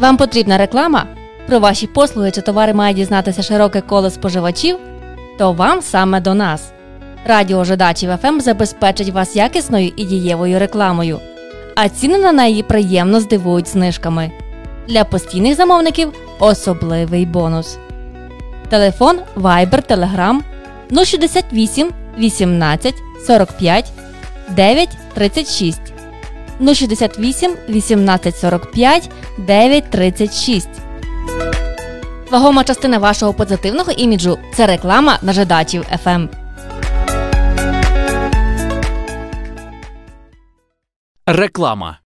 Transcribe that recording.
Вам потрібна реклама? Про ваші послуги чи товари має дізнатися широке коло споживачів? То вам саме до нас. Радіо Жидачів ФМ забезпечить вас якісною і дієвою рекламою. А ціни на неї приємно здивують знижками. Для постійних замовників особливий бонус. Телефон Viber, Telegram 068 18 45 9 36 068 18 45 9 36. Вагома частина вашого позитивного іміджу – це реклама на Жидачів ФМ. Реклама.